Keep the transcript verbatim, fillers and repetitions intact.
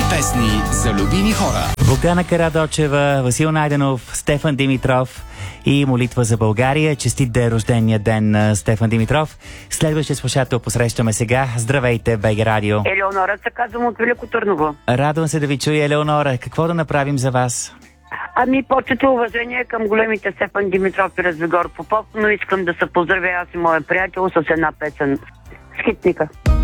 песни за любими хора. Богдана Карадочева, Васил Найденов, Стефан Димитров и молитва за България. Честит да е рождения ден на Стефан Димитров. Следващия слушател посрещаме сега. Здравейте, БГ Радио. Елеонора се казвам от Велико Търново. Радвам се да ви чуя, Елеонора. Какво да направим за вас? Ами, почет и уважение към големите Стефан Димитров и Развигор Попов, но искам да се поздравя аз и моя приятел с една песен. Скитника.